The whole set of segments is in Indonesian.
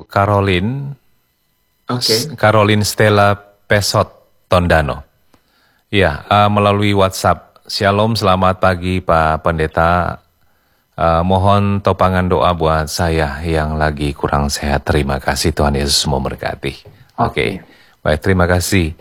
Caroline, Oke. Caroline Stella Pesot Tondano. Ya, melalui WhatsApp. Shalom, selamat pagi Pak Pendeta. Mohon topangan doa buat saya yang lagi kurang sehat. Terima kasih, Tuhan Yesus memberkati. Oke. Baik, terima kasih.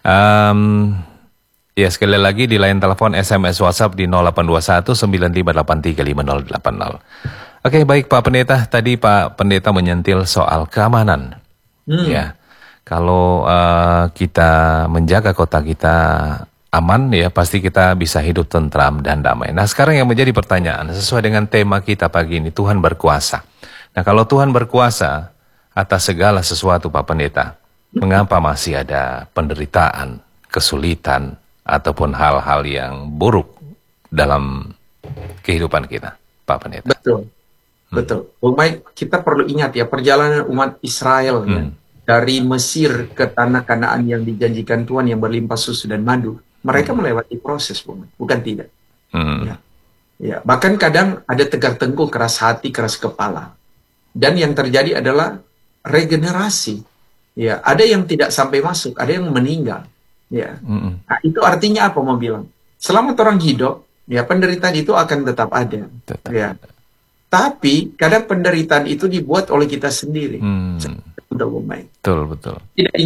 Ya, sekali lagi di line telepon SMS WhatsApp di 0821 9583 5080. Oke, baik Pak Pendeta. Tadi Pak Pendeta menyentil soal keamanan. Ya, kalau kita menjaga kota kita aman, ya pasti kita bisa hidup tentram dan damai. Nah, sekarang yang menjadi pertanyaan, sesuai dengan tema kita pagi ini, Tuhan berkuasa. Nah, kalau Tuhan berkuasa atas segala sesuatu, Pak Pendeta, mengapa masih ada penderitaan, kesulitan, ataupun hal-hal yang buruk dalam kehidupan kita, Pak Pendeta? Betul. Betul. Baik, kita perlu ingat ya, perjalanan umat Israel ya, dari Mesir ke tanah Kanaan yang dijanjikan Tuhan yang berlimpah susu dan madu. Mereka melewati proses, bukan tidak. Ya. Ya, bahkan kadang ada tegar tengkuk, keras hati, keras kepala. Dan yang terjadi adalah regenerasi. Ya, ada yang tidak sampai masuk, ada yang meninggal. Ya. Nah, itu artinya apa mau bilang? Selama orang hidup, ya penderitaan itu akan tetap ada. Ya. Tapi kadang penderitaan itu dibuat oleh kita sendiri. Betul.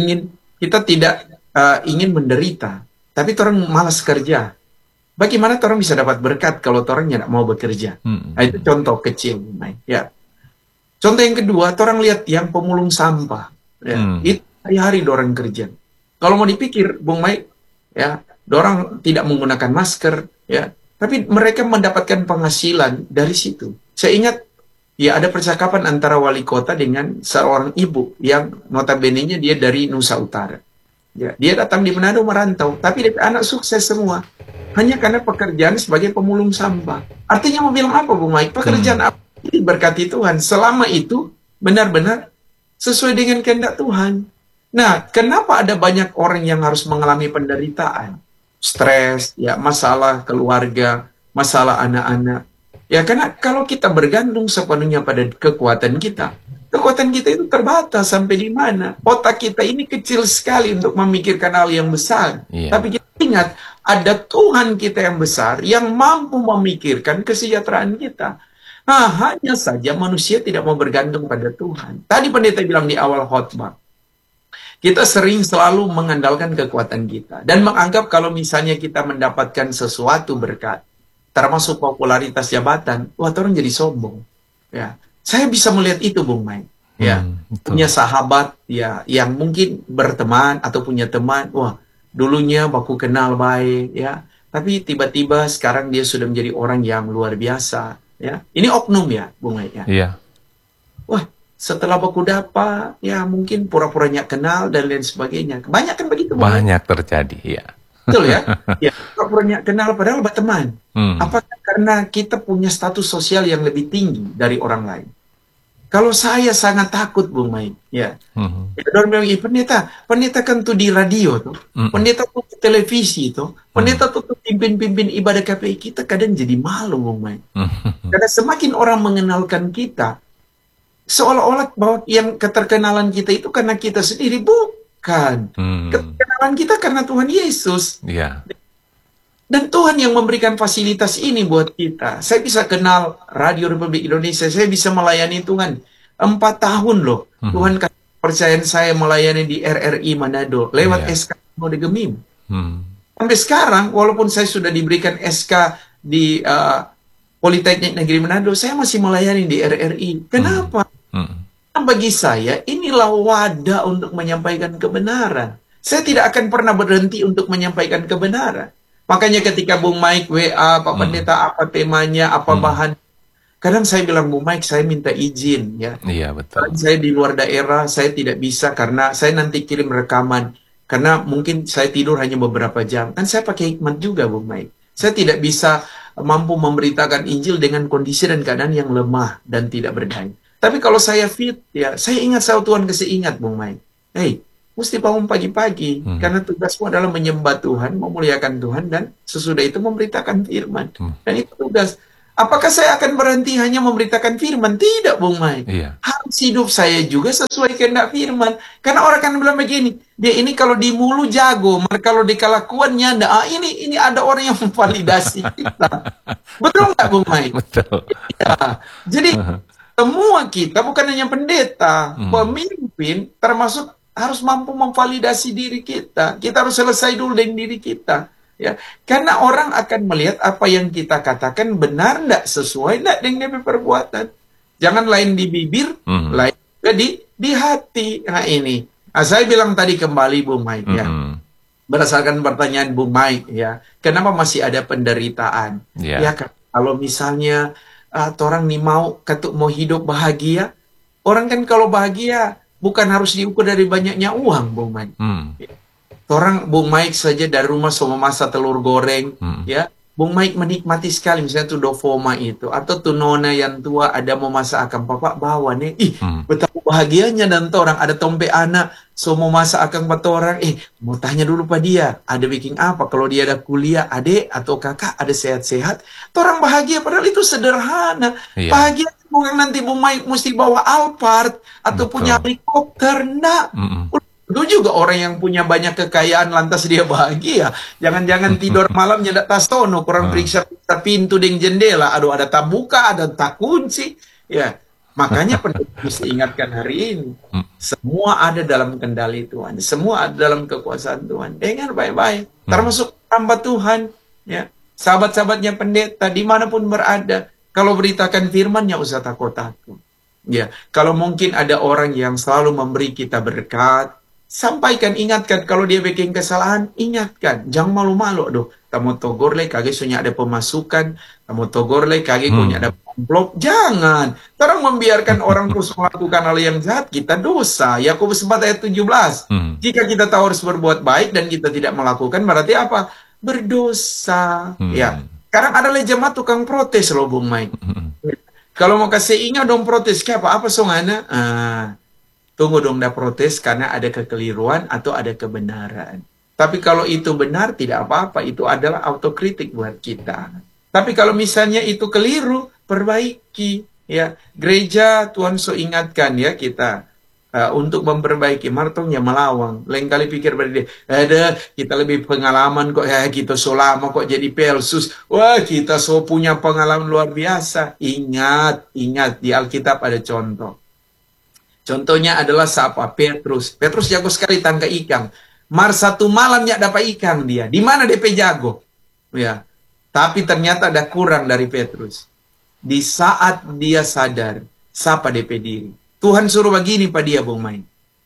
Kita tidak ingin menderita, tapi orang malas kerja. Bagaimana orang bisa dapat berkat kalau orang tidak mau bekerja? Nah, itu contoh kecil, ya. Contoh yang kedua, orang lihat yang pemulung sampah, ya. Itu hari-hari orang kerja. Kalau mau dipikir, Bung Mike, ya, orang tidak menggunakan masker, ya. Tapi mereka mendapatkan penghasilan dari situ. Saya ingat, ya ada percakapan antara wali kota dengan seorang ibu yang notabene-nya dia dari Nusa Utara. Ya, dia datang di Manado merantau, tapi dia anak sukses semua. Hanya karena pekerjaan sebagai pemulung sampah. Artinya mau bilang apa, Bung Mike? Pekerjaan apa? Ini berkati Tuhan. Selama itu benar-benar sesuai dengan kehendak Tuhan. Nah, kenapa ada banyak orang yang harus mengalami penderitaan? Stres, ya, masalah keluarga, masalah anak-anak. Ya, karena kalau kita bergantung sepenuhnya pada kekuatan kita itu terbatas sampai di mana? Otak kita ini kecil sekali untuk memikirkan hal yang besar. Tapi kita ingat, ada Tuhan kita yang besar yang mampu memikirkan kesejahteraan kita. Nah, hanya saja manusia tidak mau bergantung pada Tuhan. Tadi pendeta bilang di awal khotbah, kita sering selalu mengandalkan kekuatan kita. Dan menganggap kalau misalnya kita mendapatkan sesuatu berkat, termasuk popularitas jabatan, wah orang jadi sombong. Ya, saya bisa melihat itu, Bung Mai. Ya, punya sahabat ya yang mungkin berteman atau punya teman, wah dulunya baku kenal baik, ya, tapi tiba-tiba sekarang dia sudah menjadi orang yang luar biasa. Ya, ini oknum ya, Bung Mai. Ya. Iya. Wah, setelah baku dapa, ya mungkin pura-puranya kenal dan lain sebagainya. Kebanyakan begitu. Banyak terjadi, ya. Betul ya? Ya, pura-puranya kenal padahal berteman. Apakah karena kita punya status sosial yang lebih tinggi dari orang lain? Kalau saya sangat takut, Bung Mai. Ya. Orang bilang, pendeta kan tuh di radio tuh. Pendeta tuh di televisi tuh. Pendeta tuh pimpin-pimpin ibadah KPI. Kita kadang jadi malu, Bung Mai. Karena semakin orang mengenalkan kita, seolah-olah bahwa yang keterkenalan kita itu karena kita sendiri. Bukan. Keterkenalan kita karena Tuhan Yesus. Iya. Dan Tuhan yang memberikan fasilitas ini buat kita. Saya bisa kenal Radio Republik Indonesia. Saya bisa melayani Tuhan 4 tahun loh. Tuhan kasih kepercayaan saya melayani di RRI Manado lewat SK Mode Gemim. Sampai sekarang, walaupun saya sudah diberikan SK di Politeknik Negeri Manado, saya masih melayani di RRI. Kenapa? Bagi saya, inilah wadah untuk menyampaikan kebenaran. Saya tidak akan pernah berhenti untuk menyampaikan kebenaran. Makanya ketika Bung Mike WA, Pak Pendeta apa temanya, apa bahan. Kadang saya bilang, Bung Mike, saya minta izin. Ya. Iya, betul. Karena saya di luar daerah, saya tidak bisa karena saya nanti kirim rekaman. Karena mungkin saya tidur hanya beberapa jam. Kan saya pakai hikmat juga, Bung Mike. Saya tidak bisa mampu memberitakan Injil dengan kondisi dan keadaan yang lemah dan tidak berdaya. Tapi kalau saya fit, ya saya ingat saya Tuhan kasih ingat, Bung Mike. Hey, mesti bangun pagi-pagi, karena tugasmu adalah menyembah Tuhan, memuliakan Tuhan, dan sesudah itu memberitakan firman. Dan itu tugas. Apakah saya akan berhenti hanya memberitakan firman? Tidak, Bung Mai. Iya. Harus hidup saya juga sesuai kehendak firman. Karena orang kan bilang begini, dia ini kalau di mulu jago, kalau di kelakuannya enggak. Ini ada orang yang memvalidasi kita. Betul nggak, Bung Mai? Betul. Ya. Jadi semua kita bukan hanya pendeta, pemimpin termasuk harus mampu memvalidasi diri kita. Kita harus selesai dulu dengan diri kita. Ya, karena orang akan melihat apa yang kita katakan benar enggak, sesuai enggak dengan perbuatan. Jangan lain di bibir, lain juga di hati. Nah ini, saya bilang tadi kembali Bung Mike ya, berdasarkan pertanyaan Bung Mike ya, kenapa masih ada penderitaan? Ya kalau misalnya orang nih mau hidup bahagia, orang kan kalau bahagia bukan harus diukur dari banyaknya uang, Bung Mike. Orang Bung Mike saja dari rumah semua masak telur goreng, ya. Bung Mike menikmati sekali misalnya tuh dovoma itu, atau tuh nona yang tua ada mau masak akan papa bawa nih, betapa bahagianya dan orang ada tompe anak, semua masak akan orang, mau tanya dulu pak dia, ada bikin apa? Kalau dia ada kuliah, adik atau kakak ada sehat-sehat, orang bahagia padahal itu sederhana, bahagia bukan nanti Bung Mike mesti bawa Alphard atau punya helikopter, enggak. Itu juga orang yang punya banyak kekayaan lantas dia bahagia. Jangan-jangan tidur malamnya ada tas tono, kurang periksa pintu dan jendela. Aduh, ada tak buka, ada tak kunci. Ya, makanya perlu ingatkan hari ini. Semua ada dalam kendali Tuhan. Semua ada dalam kekuasaan Tuhan. Dengar baik-baik. Termasuk hamba Tuhan. Ya, sahabat-sahabatnya pendeta, dimanapun berada. Kalau beritakan firman-Nya usah takut-takut. Ya, kalau mungkin ada orang yang selalu memberi kita berkat, sampaikan, ingatkan. Kalau dia bikin kesalahan, ingatkan. Jangan malu-malu. Aduh, tamu togor le, kage sunya ada pemasukan. Tamu togor le, kage punya ada amplop. Jangan. Orang membiarkan orang terus melakukan hal yang jahat, kita dosa. Yakobus 4 ayat 17. Jika kita tahu harus berbuat baik dan kita tidak melakukan, berarti apa? Berdosa. Ya. Sekarang ada jemaat tukang protes loh, Bung Mike. Kalau mau kasih ingat dong protes, kayak apa songana? Tunggu dong, dah protes karena ada kekeliruan atau ada kebenaran. Tapi kalau itu benar, tidak apa-apa. Itu adalah autokritik buat kita. Tapi kalau misalnya itu keliru, perbaiki. Ya, gereja Tuhan ingatkan ya kita untuk memperbaiki. Martongnya melawang. Lain kali pikir pada dia, kita lebih pengalaman kok. Kita so lama kok jadi pelsus. Wah, kita so punya pengalaman luar biasa. Ingat di Alkitab ada contoh. Contohnya adalah siapa? Petrus. Petrus jago sekali tangkap ikan. Satu malamnya dapat ikan dia. Di mana DP jago? Ya. Tapi ternyata ada kurang dari Petrus. Di saat dia sadar, siapa DP diri? Tuhan suruh begini pada dia, Bung Main.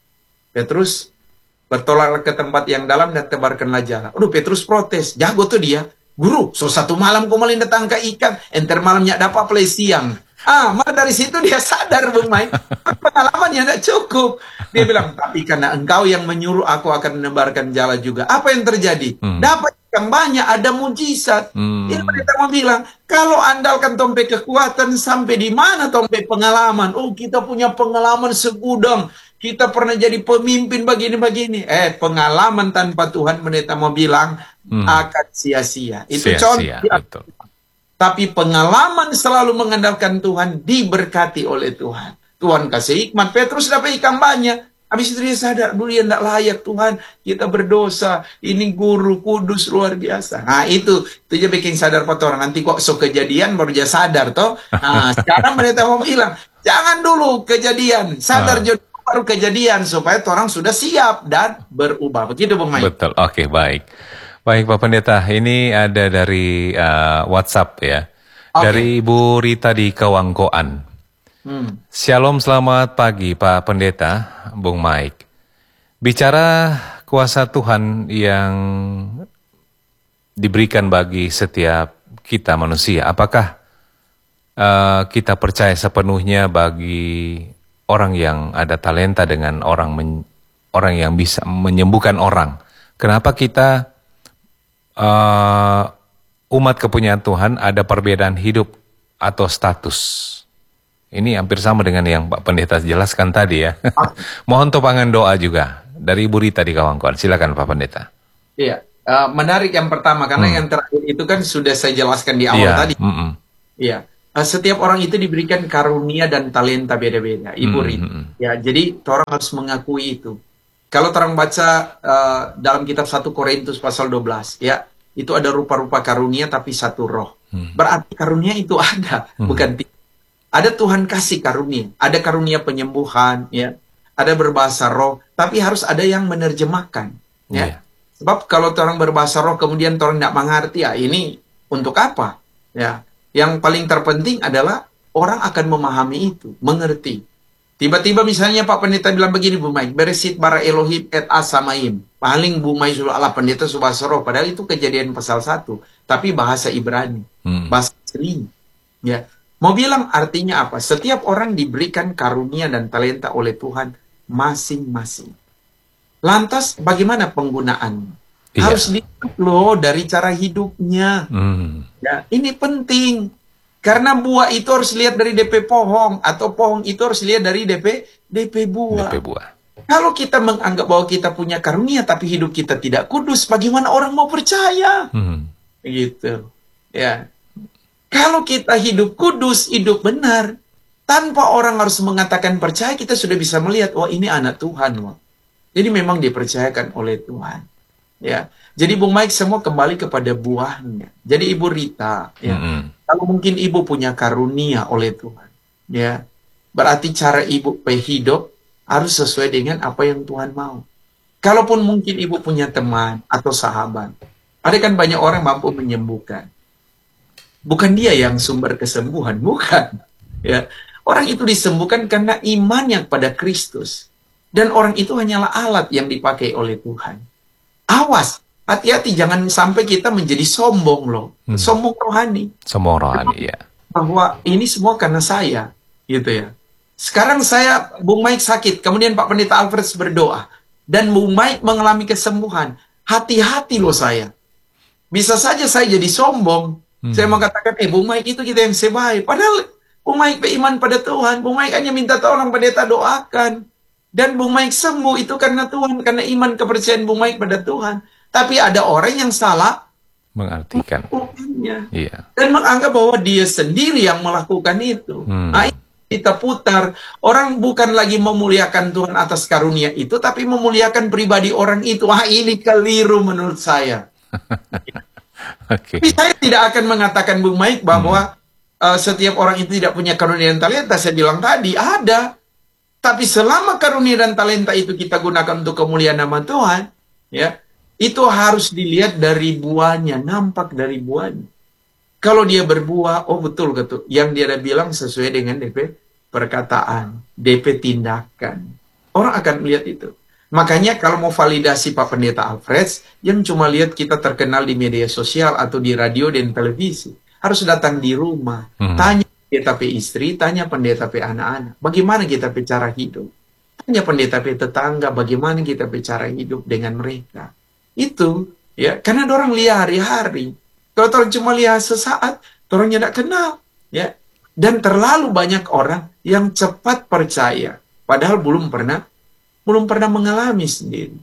Petrus bertolak ke tempat yang dalam dan tebarkanlah jala. Aduh, Petrus protes. Jago tuh dia. Guru, satu malam kau malah tangkap ikan. Enter malamnya dapat play siang. Maka dari situ dia sadar, Bung Mai, pengalamannya tidak cukup. Dia bilang, tapi karena engkau yang menyuruh, aku akan menebarkan jala juga. Apa yang terjadi? Dapat ikan banyak, ada mujizat. Ini mereka mau bilang, kalau andalkan tompe kekuatan, sampai di mana tompe pengalaman? Oh, kita punya pengalaman segudang. Kita pernah jadi pemimpin begini-begini. Pengalaman tanpa Tuhan, mereka mau bilang, akan sia-sia. Itu contoh. Tapi pengalaman selalu mengandalkan Tuhan, diberkati oleh Tuhan. Tuhan kasih hikmat, Petrus dapat ikan banyak. Habis itu dia sadar, dulu dia tidak layak Tuhan, kita berdosa. Ini guru kudus luar biasa. Nah itu dia bikin sadar orang. Nanti kok kejadian baru dia sadar toh. Nah sekarang mereka mau bilang, jangan dulu kejadian, sadar baru kejadian supaya orang sudah siap dan berubah. Begitu Bung Mai. Betul, oke, baik. Baik Pak Pendeta, ini ada dari WhatsApp ya. Dari Ibu Rita di Kawangkoan. Shalom, selamat pagi Pak Pendeta, Bung Mike. Bicara kuasa Tuhan yang diberikan bagi setiap kita manusia, apakah kita percaya sepenuhnya bagi orang yang ada talenta dengan orang yang bisa menyembuhkan orang? Kenapa kita umat kepunyaan Tuhan ada perbedaan hidup atau status? Ini hampir sama dengan yang Pak Pendeta jelaskan tadi ya. Mohon topangan doa juga dari Ibu Rita di Kawangkoan. Silakan Pak Pendeta. Iya, menarik yang pertama karena yang terakhir itu kan sudah saya jelaskan di awal tadi. Ya, setiap orang itu diberikan karunia dan talenta beda-beda. Ibu Rita. Ya, jadi orang harus mengakui itu. Kalau orang baca dalam kitab 1 Korintus pasal 12, ya, itu ada rupa-rupa karunia tapi satu roh. Berarti karunia itu ada, bukan tidak. Ada Tuhan kasih karunia, ada karunia penyembuhan, ya, ada berbahasa roh, tapi harus ada yang menerjemahkan, ya. Sebab kalau orang berbahasa roh kemudian orang tidak mengerti, ya ini untuk apa? Ya, yang paling terpenting adalah orang akan memahami itu, mengerti. Tiba-tiba misalnya Pak Pendeta bilang begini, Bu Mike, beresit bara Elohim et asamaim. Paling Bu Mike sudah Allah pendeta subahasa roh, padahal itu Kejadian pasal 1, tapi bahasa Ibrani, bahasa asli. Ya. Mau bilang artinya apa? Setiap orang diberikan karunia dan talenta oleh Tuhan masing-masing. Lantas bagaimana penggunaannya? Harus dilihat loh dari cara hidupnya. Ya, ini penting. Karena buah itu harus lihat dari DP pohon, atau pohon itu harus lihat dari DP buah. Kalau kita menganggap bahwa kita punya karunia tapi hidup kita tidak kudus, bagaimana orang mau percaya? Gitu. Ya. Kalau kita hidup kudus, hidup benar, tanpa orang harus mengatakan percaya, kita sudah bisa melihat, wah ini anak Tuhan, wah. Jadi memang dipercayakan oleh Tuhan. Ya. Jadi Bung Mike semua kembali kepada buahnya. Jadi Ibu Rita, ya. Kalau mungkin ibu punya karunia oleh Tuhan, ya, berarti cara ibu hidup harus sesuai dengan apa yang Tuhan mau. Kalaupun mungkin ibu punya teman atau sahabat, ada kan banyak orang mampu menyembuhkan. Bukan dia yang sumber kesembuhan, bukan. Ya, orang itu disembuhkan karena imannya pada Kristus, dan orang itu hanyalah alat yang dipakai oleh Tuhan. Awas. Hati-hati, jangan sampai kita menjadi sombong loh. Sombong rohani. Sombong rohani, ya. Bahwa ini semua karena saya, gitu ya. Sekarang saya, Bung Mike sakit, kemudian Pak Pendeta Alfred berdoa, dan Bung Mike mengalami kesembuhan. Hati-hati loh saya. Bisa saja saya jadi sombong. Saya mau katakan, Bung Mike itu kita yang sebaik. Padahal Bung Mike beriman pada Tuhan. Bung Mike hanya minta tolong pendeta doakan. Dan Bung Mike sembuh itu karena Tuhan, karena iman kepercayaan Bung Mike pada Tuhan. Tapi ada orang yang salah mengartikan, dan menganggap bahwa dia sendiri yang melakukan itu. Nah, kita putar, orang bukan lagi memuliakan Tuhan atas karunia itu, tapi memuliakan pribadi orang itu. Ini keliru menurut saya. Tapi saya tidak akan mengatakan Bung Mike bahwa setiap orang itu tidak punya karunia dan talenta. Saya bilang tadi ada, tapi selama karunia dan talenta itu kita gunakan untuk kemuliaan nama Tuhan, ya. Itu harus dilihat dari buahnya, nampak dari buahnya. Kalau dia berbuah, oh betul. Yang dia ada bilang sesuai dengan DP perkataan, DP tindakan. Orang akan melihat itu. Makanya kalau mau validasi Pak Pendeta Alfred, yang cuma lihat kita terkenal di media sosial atau di radio dan televisi, harus datang di rumah. Tanya pendeta pe istri, tanya pendeta pe anak-anak. Bagaimana kita bicara hidup? Tanya pendeta pe tetangga, bagaimana kita bicara hidup dengan mereka. Itu, ya, karena orang lihat hari-hari. Kalau orang cuma lihat sesaat, orang tidak kenal, ya. Dan terlalu banyak orang yang cepat percaya, padahal belum pernah mengalami sendiri.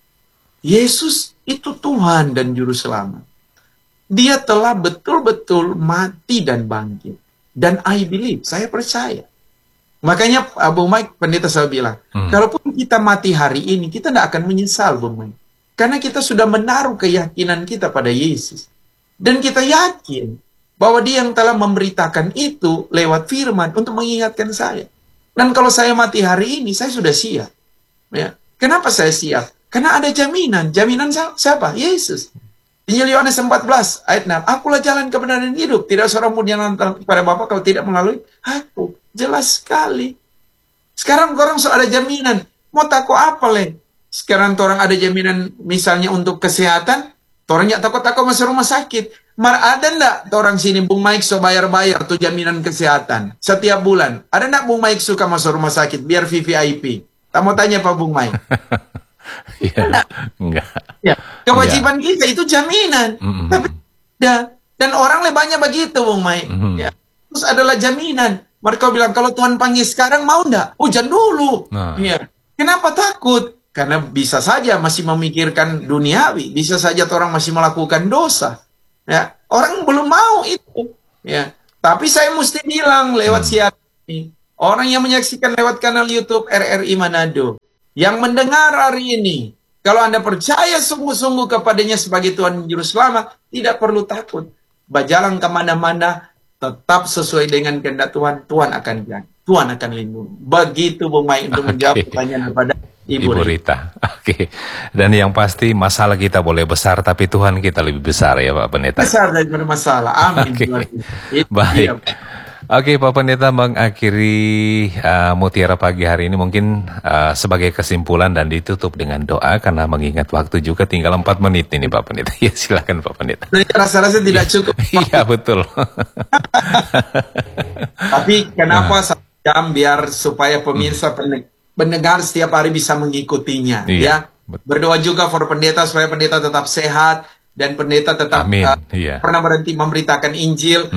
Yesus itu Tuhan dan Juru Selamat. Dia telah betul-betul mati dan bangkit. Dan I believe, saya percaya. Makanya Bung Mike, pendeta saya bilang, kalaupun kita mati hari ini, kita tidak akan menyesal, Bung Mike. Karena kita sudah menaruh keyakinan kita pada Yesus. Dan kita yakin bahwa dia yang telah memberitakan itu lewat firman untuk mengingatkan saya. Dan kalau saya mati hari ini, saya sudah siap. Ya. Kenapa saya siap? Karena ada jaminan. Jaminan siapa? Yesus. Injil Yohanes 14 ayat 6. Akulah jalan kebenaran dan hidup. Tidak seorang pun yang datang kepada Bapa kalau tidak melalui aku. Jelas sekali. Sekarang orang ada jaminan. Mau takut apa, Le? Sekarang orang ada jaminan misalnya untuk kesehatan, orang nggak takut-takut masuk rumah sakit. Ada enggak orang sini Bung Mike so bayar-bayar tuh jaminan kesehatan setiap bulan? Ada enggak Bung Mike suka masuk rumah sakit biar VVIP? Tak mau tanya Pak Bung Mike. Enggak. Ya, kewajiban kita itu jaminan. Tapi dan orang banyak begitu Bung Mike. Ya. Terus adalah jaminan. Mereka bilang kalau Tuhan panggil sekarang mau enggak? Hujan dulu. Ya. Kenapa takut? Karena bisa saja masih memikirkan duniawi, bisa saja orang masih melakukan dosa. Ya, orang belum mau itu. Ya, Tapi saya mesti bilang lewat siaran ini, orang yang menyaksikan lewat kanal YouTube RRI Manado, yang mendengar hari ini, kalau Anda percaya sungguh-sungguh kepadanya sebagai Tuhan Juru Selamat, tidak perlu takut. Berjalan kemana-mana, tetap sesuai dengan kehendak Tuhan, Tuhan akan jaga, Tuhan akan lindungi. Begitu Bung Mai untuk menjawab pertanyaan kepada Ibu Rita. Oke. Dan yang pasti masalah kita boleh besar, tapi Tuhan kita lebih besar ya Pak Pendeta. Besar daripada masalah. Amin. Baik. Oke Pak Pendeta, mengakhiri Mutiara Pagi hari ini mungkin sebagai kesimpulan dan ditutup dengan doa, karena mengingat waktu juga tinggal 4 menit ini Pak Pendeta. Ya silakan Pak Pendeta. Rasa-rasa tidak cukup. Iya betul. Tapi kenapa 1 jam, biar supaya pemirsa pendengar setiap hari bisa mengikutinya, ya. Berdoa juga for pendeta supaya pendeta tetap sehat dan pendeta tetap pernah berhenti memberitakan Injil,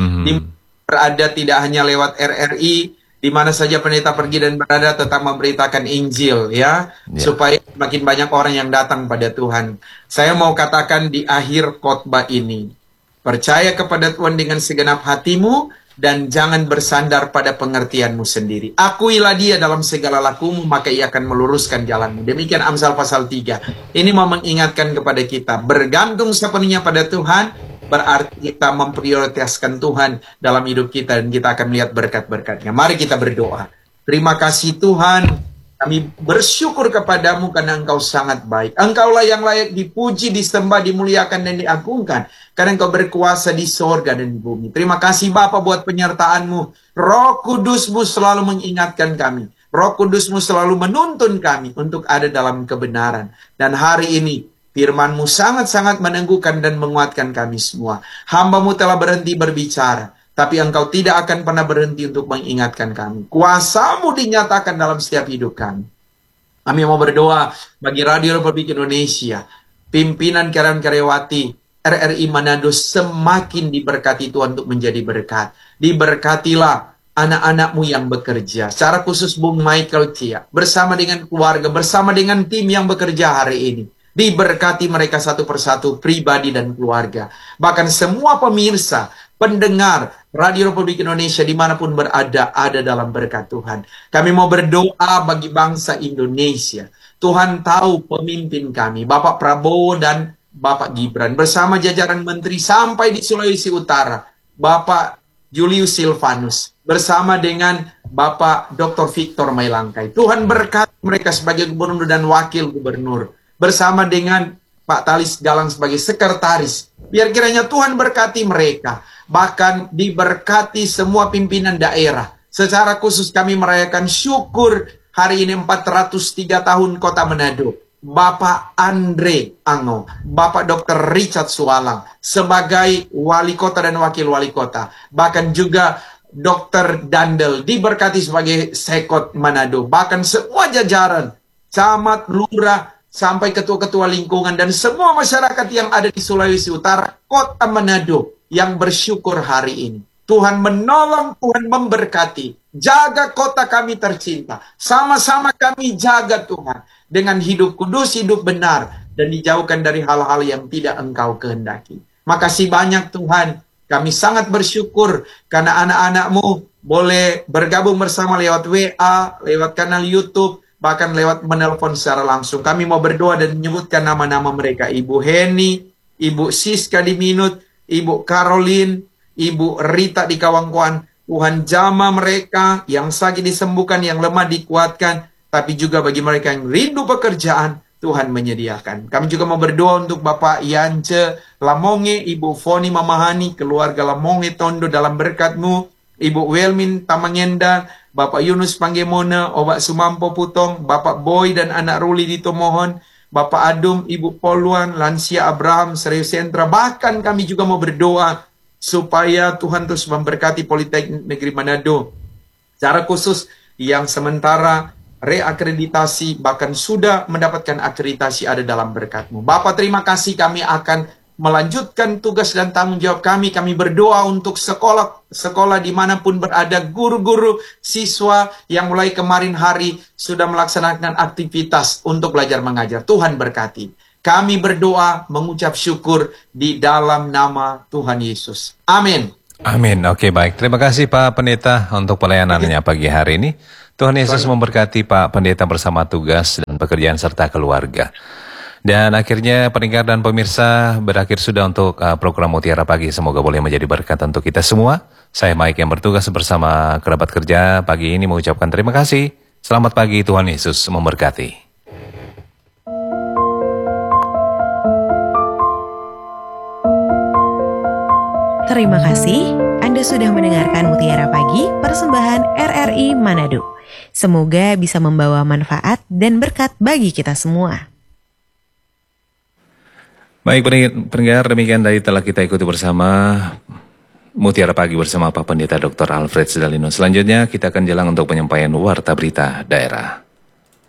berada tidak hanya lewat RRI, di mana saja pendeta pergi dan berada tetap memberitakan Injil, ya, supaya makin banyak orang yang datang pada Tuhan. Saya mau katakan di akhir khotbah ini, percaya kepada Tuhan dengan segenap hatimu, dan jangan bersandar pada pengertianmu sendiri. Akuilah dia dalam segala lakumu, maka ia akan meluruskan jalanmu. Demikian Amsal pasal 3. Ini mau mengingatkan kepada kita, bergantung sepenuhnya pada Tuhan, berarti kita memprioritaskan Tuhan dalam hidup kita, dan kita akan melihat berkat-berkatnya. Mari kita berdoa. Terima kasih Tuhan, kami bersyukur kepadamu karena Engkau sangat baik. Engkaulah yang layak dipuji, disembah, dimuliakan, dan diagungkan, karena Engkau berkuasa di sorga dan di bumi. Terima kasih Bapa buat penyertaan-Mu. Roh Kudus-Mu selalu mengingatkan kami. Roh Kudus-Mu selalu menuntun kami untuk ada dalam kebenaran. Dan hari ini firman-Mu sangat-sangat meneguhkan dan menguatkan kami semua. Hamba-Mu telah berhenti berbicara, tapi Engkau tidak akan pernah berhenti untuk mengingatkan kami. Kuasa-Mu dinyatakan dalam setiap hidup kami. Kami mau berdoa bagi Radio Republik Indonesia, pimpinan karyawati RRI Manado semakin diberkati Tuhan untuk menjadi berkat. Diberkatilah anak-anak-Mu yang bekerja, secara khusus Bung Michael Tia, bersama dengan keluarga, bersama dengan tim yang bekerja hari ini. Diberkati mereka satu persatu, pribadi dan keluarga. Bahkan semua pemirsa, pendengar Radio Republik Indonesia dimanapun berada, ada dalam berkat Tuhan. Kami mau berdoa bagi bangsa Indonesia. Tuhan tahu pemimpin kami, Bapak Prabowo dan Bapak Gibran, bersama jajaran menteri sampai di Sulawesi Utara, Bapak Julius Silvanus, bersama dengan Bapak Dr. Victor Mailangkai. Tuhan berkati mereka sebagai gubernur dan wakil gubernur, bersama dengan Pak Talis Galang sebagai sekretaris. Biar kiranya Tuhan berkati mereka. Bahkan diberkati semua pimpinan daerah. Secara khusus kami merayakan syukur hari ini 403 tahun Kota Manado. Bapak Andre Ango, Bapak Dr. Richard Sualang sebagai wali kota dan wakil wali kota. Bahkan juga Dr. Dandel diberkati sebagai Sekot Manado. Bahkan semua jajaran, camat, lurah, sampai ketua-ketua lingkungan dan semua masyarakat yang ada di Sulawesi Utara, Kota Manado, yang bersyukur hari ini. Tuhan menolong, Tuhan memberkati. Jaga kota kami tercinta. Sama-sama kami jaga Tuhan. Dengan hidup kudus, hidup benar. Dan dijauhkan dari hal-hal yang tidak Engkau kehendaki. Makasih banyak Tuhan. Kami sangat bersyukur karena anak-anak-Mu boleh bergabung bersama lewat WA, lewat kanal YouTube, bahkan lewat menelpon secara langsung. Kami mau berdoa dan menyebutkan nama-nama mereka. Ibu Heni, Ibu Siska di Minut, Ibu Caroline, Ibu Rita di Kawangkuan. Tuhan jamah mereka, yang sakit disembuhkan, yang lemah dikuatkan. Tapi juga bagi mereka yang rindu pekerjaan, Tuhan menyediakan. Kami juga mau berdoa untuk Bapak Yance Lamonge, Ibu Foni Mamahani, keluarga Lamonge Tondo dalam berkat-Mu, Ibu Welmin Tamangenda, Bapak Yunus Panggemona, Obak Sumampo Putong, Bapak Boy dan anak Ruli di Tomohon, Bapak Adum, Ibu Poluan, Lansia Abraham, Serius Sentra. Bahkan kami juga mau berdoa supaya Tuhan terus memberkati Politeknik Negeri Manado. Secara khusus yang sementara reakreditasi, bahkan sudah mendapatkan akreditasi, ada dalam berkat-Mu. Bapak terima kasih, kami akan melanjutkan tugas dan tanggung jawab kami. Kami berdoa untuk sekolah dimanapun berada, guru-guru, siswa yang mulai kemarin hari sudah melaksanakan aktivitas untuk belajar mengajar. Tuhan berkati. Kami berdoa mengucap syukur di dalam nama Tuhan Yesus. Amin. Amin. Oke, baik. Terima kasih Pak Pendeta untuk pelayanannya pagi hari ini. Tuhan Yesus memberkati Pak Pendeta bersama tugas dan pekerjaan serta keluarga. Dan akhirnya pendengar dan pemirsa berakhir sudah untuk program Mutiara Pagi. Semoga boleh menjadi berkat untuk kita semua. Saya Mike yang bertugas bersama kerabat kerja pagi ini mengucapkan terima kasih. Selamat pagi, Tuhan Yesus memberkati. Terima kasih, Anda sudah mendengarkan Mutiara Pagi, persembahan RRI Manado. Semoga bisa membawa manfaat dan berkat bagi kita semua. Baik pendengar, demikian tadi telah kita ikuti bersama Mutiara Pagi bersama Pak Pendeta Dr. Alfred Sedalino. Selanjutnya kita akan jalan untuk penyampaian warta berita daerah.